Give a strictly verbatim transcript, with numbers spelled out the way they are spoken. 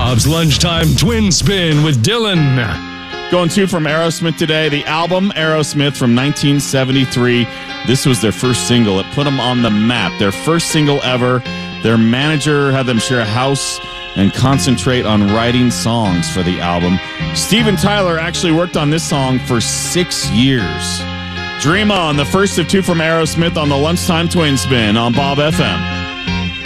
Bob's Lunchtime Twin Spin with Dylan. Going two from Aerosmith today. The album Aerosmith from nineteen seventy-three. This was their first single. It put them on the map. Their first single ever. Their manager had them share a house and concentrate on writing songs for the album. Steven Tyler actually worked on this song for six years. Dream On, the first of two from Aerosmith on the Lunchtime Twin Spin on Bob F M.